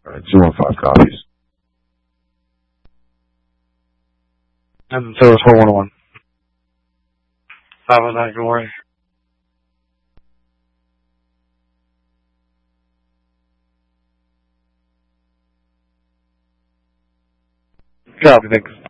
All right, 215 copies. And so is 411. 509, good morning. Copy, thanks.